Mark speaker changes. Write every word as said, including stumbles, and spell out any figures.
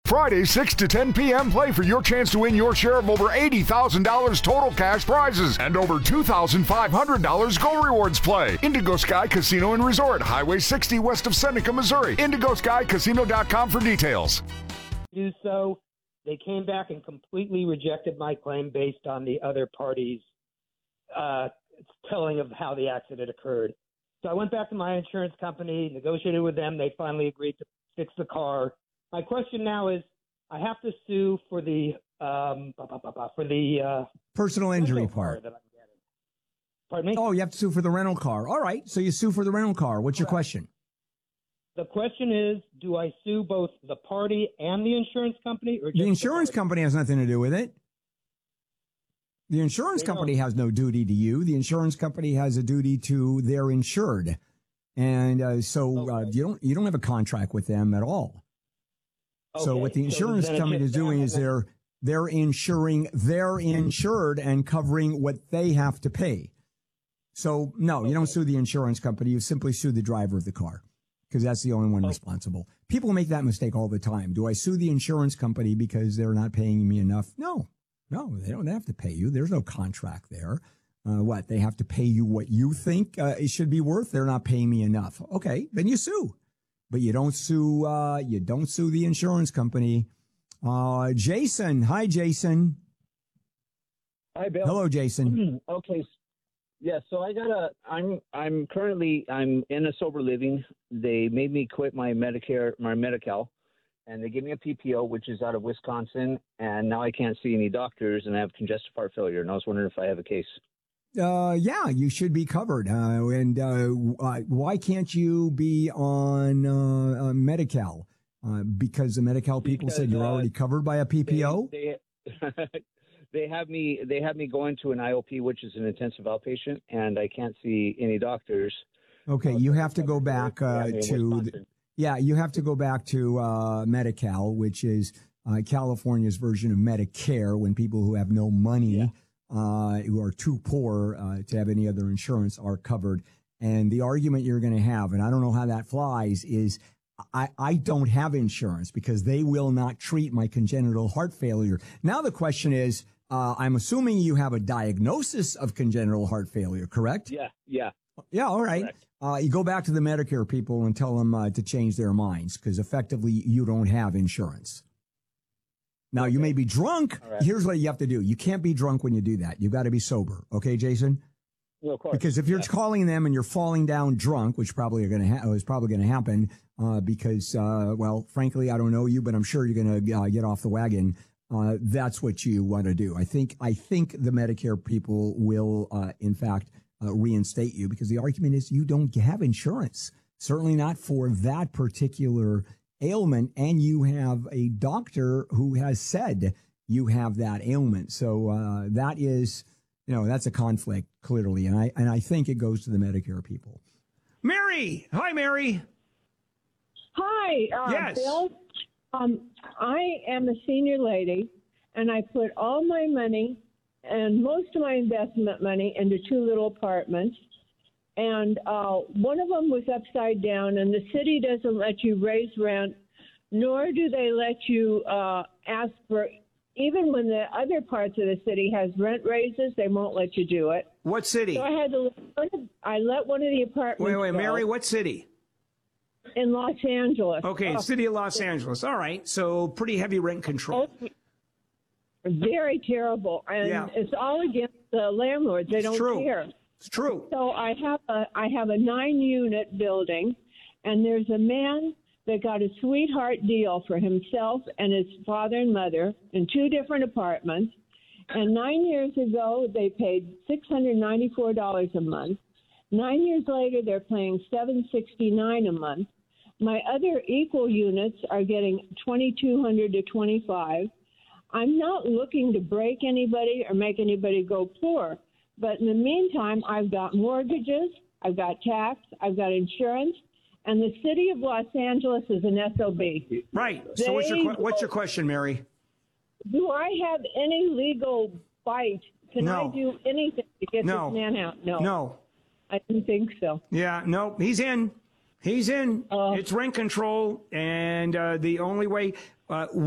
Speaker 1: Friday, six to ten p.m., play for your chance to win your share of over eighty thousand dollars total cash prizes and over two thousand five hundred dollars Go Rewards play. Indigo Sky Casino and Resort, Highway sixty west of Seneca, Missouri. indigo sky casino dot com for details.
Speaker 2: Do so. They came back and completely rejected my claim based on the other party's uh, telling of how the accident occurred. So I went back to my insurance company, negotiated with them. They finally agreed to fix the car. My question now is, I have to sue for the um, for the uh,
Speaker 3: personal injury part.
Speaker 2: That I'm getting. Pardon me?
Speaker 3: Oh, you have to sue for the rental car. All right, so you sue for the rental car. What's your
Speaker 2: Correct.
Speaker 3: question?
Speaker 2: The question is, do I sue both the party and the insurance company? Or just
Speaker 3: The insurance
Speaker 2: the
Speaker 3: company has nothing to do with it. The insurance
Speaker 2: They
Speaker 3: company
Speaker 2: don't.
Speaker 3: has no duty to you. The insurance company has a duty to their insured, and uh, so uh,
Speaker 2: Okay.
Speaker 3: you don't you don't have a contract with them at all. So
Speaker 2: Okay,
Speaker 3: what the
Speaker 2: so
Speaker 3: insurance
Speaker 2: then it
Speaker 3: company
Speaker 2: gets
Speaker 3: is doing
Speaker 2: down
Speaker 3: is
Speaker 2: and-
Speaker 3: they're they're insuring their insured and covering what they have to pay. So no, you don't sue the insurance company. You simply sue the driver of the car because that's the only one responsible. People make that mistake all the time. Do I sue the insurance company because they're not paying me enough? No, no, they don't have to pay you. There's no contract there. Uh, what? They have to pay you what you think uh, it should be worth. They're not paying me enough. Okay, then you sue. But you don't sue. Uh, you don't sue the insurance company. Uh, Jason, hi, Jason.
Speaker 4: Hi, Bill.
Speaker 3: Hello, Jason.
Speaker 4: Okay. Yeah, so I got a. I'm I'm currently I'm in a sober living. They made me quit my Medicare, my Medi-Cal, and they gave me a P P O, which is out of Wisconsin, and now I can't see any doctors, and I have congestive heart failure, and I was wondering if I have a case.
Speaker 3: Uh, yeah, you should be covered. Uh, and uh, uh, why can't you be on uh, uh, Medi-Cal? Uh, because the Medi-Cal people
Speaker 4: Because,
Speaker 3: said you're
Speaker 4: uh,
Speaker 3: already covered by a P P O.
Speaker 4: They, they, they have me. They have me going to an I O P, which is an intensive outpatient, and I can't see any doctors.
Speaker 3: Okay, you have to go back uh,
Speaker 4: Yeah, in
Speaker 3: to. The,
Speaker 4: Wisconsin.
Speaker 3: yeah, you have to go back to uh, Medi-Cal, which is uh, California's version of Medicare, when people who have no money.
Speaker 4: Yeah.
Speaker 3: Uh, who are too poor uh, to have any other insurance are covered. And the argument you're going to have, and I don't know how that flies, is I, I don't have insurance because they will not treat my congenital heart failure. Now the question is, uh, I'm assuming you have a diagnosis of congenital heart failure, correct?
Speaker 4: Yeah, yeah.
Speaker 3: Yeah, all right. Uh, you go back to the Medicare people and tell them uh, to change their minds because effectively you don't have insurance. Now, you may be drunk.
Speaker 4: All right.
Speaker 3: Here's what you have to do. You can't be drunk when you do that. You've got to be sober. Okay, Jason?
Speaker 4: Well, of course.
Speaker 3: Because if you're
Speaker 4: Yeah.
Speaker 3: calling them and you're falling down drunk, which probably are going to ha- is probably going to happen uh, because, uh, well, frankly, I don't know you, but I'm sure you're going to uh, get off the wagon. Uh, that's what you want to do. I think I think the Medicare people will, uh, in fact, uh, reinstate you because the argument is you don't have insurance. Certainly not for that particular ailment, and you have a doctor who has said you have that ailment. So uh, that is, you know, that's a conflict clearly, and I and I think it goes to the Medicare people. Mary, hi, Mary.
Speaker 5: Hi, uh,
Speaker 3: Yes.
Speaker 5: Bill. Um, I am a senior lady, and I put all my money and most of my investment money into two little apartments. And uh, one of them was upside down, and the city doesn't let you raise rent, nor do they let you uh, ask for, even when the other parts of the city has rent raises, they won't let you do it.
Speaker 3: What city?
Speaker 5: So I had to, I let one of the apartments
Speaker 3: Wait, wait,
Speaker 5: go
Speaker 3: Mary, what city?
Speaker 5: in Los Angeles.
Speaker 3: Okay,
Speaker 5: Oh,
Speaker 3: city of Los Angeles. All right, so pretty heavy rent control.
Speaker 5: very terrible, and
Speaker 3: Yeah.
Speaker 5: it's all against the landlords. They
Speaker 3: It's
Speaker 5: don't
Speaker 3: true.
Speaker 5: care.
Speaker 3: It's true.
Speaker 5: So I have a I have a nine unit building, and there's a man that got a sweetheart deal for himself and his father and mother in two different apartments. And nine years ago, they paid six hundred ninety-four dollars a month. Nine years later, they're paying seven sixty-nine a month. My other equal units are getting twenty-two hundred to twenty-five. I'm not looking to break anybody or make anybody go poor. But in the meantime, I've got mortgages, I've got tax, I've got insurance, and the city of Los Angeles is an S O B.
Speaker 3: Right. So what's your que- what's your question, Mary?
Speaker 5: Do I have any legal bite? Can
Speaker 3: No.
Speaker 5: I do anything to get
Speaker 3: No.
Speaker 5: this man out? No.
Speaker 3: No.
Speaker 5: I didn't think so.
Speaker 3: Yeah, no, he's in. He's in.
Speaker 5: Uh,
Speaker 3: it's rent control, and uh, the only way. Uh,